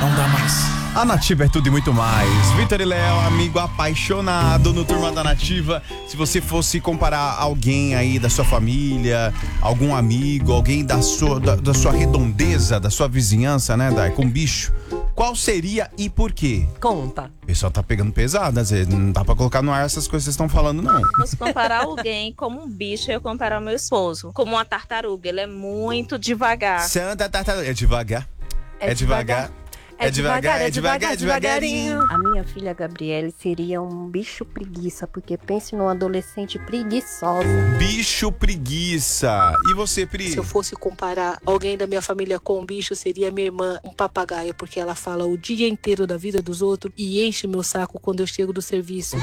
Não dá mais. A Nativa é tudo e muito mais. Vitor e Léo, amigo apaixonado no Turma da Nativa. Se você fosse comparar alguém aí da sua família, algum amigo, alguém da sua redondeza, da sua vizinhança, né, Dai, com bicho, qual seria e por quê? Conta. O pessoal tá pegando pesado, às vezes não dá pra colocar no ar essas coisas que vocês estão falando, não. Se comparar alguém como um bicho, eu comparar o meu esposo como uma tartaruga. Ele é muito devagar. Santa tartaruga. É devagar. É devagar. É devagarinho. A minha filha Gabriele seria um bicho preguiça, porque pense num adolescente preguiçosa. Bicho preguiça. E você, Pri? Se eu fosse comparar alguém da minha família com um bicho, seria minha irmã, um papagaio, porque ela fala o dia inteiro da vida dos outros e enche meu saco quando eu chego do serviço.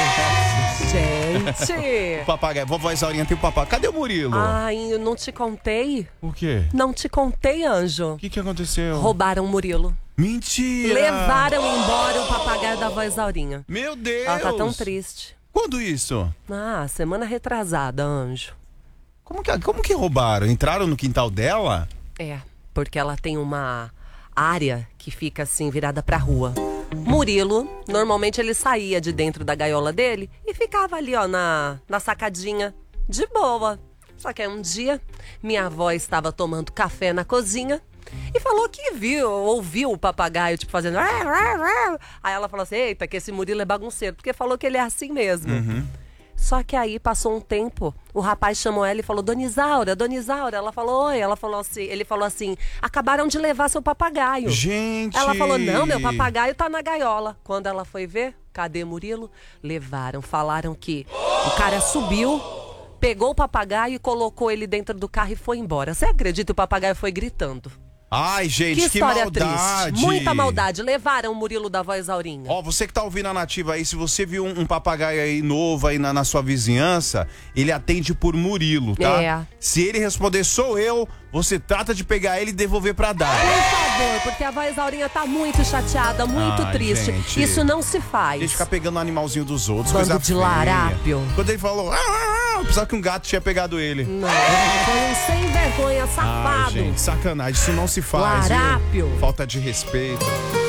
Gente! Papagaio. Vovó Isaurinha tem o papagaio. Cadê o Murilo? Ai, eu não te contei? O quê? Não te contei, anjo. O que aconteceu? Roubaram o Murilo. Mentira! Levaram embora o papagaio da avó Isaurinha. Meu Deus! Ela tá tão triste. Quando isso? Ah, semana retrasada, anjo. Como que roubaram? Entraram no quintal dela? É, porque ela tem uma área que fica assim, virada pra rua. Murilo, normalmente ele saía de dentro da gaiola dele e ficava ali, ó, na sacadinha, de boa. Só que aí um dia, minha avó estava tomando café na cozinha e falou que ouviu o papagaio, tipo, fazendo... Aí ela falou assim, eita, que esse Murilo é bagunceiro, porque falou que ele é assim mesmo. Uhum. Só que aí passou um tempo, o rapaz chamou ela e falou, Dona Isaura, ela falou, oi, ele falou assim, acabaram de levar seu papagaio. Gente! Ela falou, não, meu papagaio tá na gaiola. Quando ela foi ver, cadê Murilo? Levaram, falaram que o cara subiu, pegou o papagaio e colocou ele dentro do carro e foi embora. Você acredita? O papagaio foi gritando. Ai, gente, que história maldade. triste. Muita maldade. Levaram o Murilo da avó Isaurinha. Ó, você que tá ouvindo a Nativa aí, se você viu um papagaio aí novo aí na sua vizinhança, ele atende por Murilo, tá? É. Se ele responder, sou eu, você trata de pegar ele e devolver pra Dai. Por favor, porque a avó Isaurinha tá muito chateada, muito Ai, triste. gente. Isso não se faz. Deixa ficar pegando o animalzinho dos outros, Bando coisa de feia. larápio. Quando ele falou, pensava que um gato tinha pegado ele. Não, foi um sem vergonha, safado. Ai, gente, sacanagem, isso não se faz, Larápio. viu? Falta de respeito.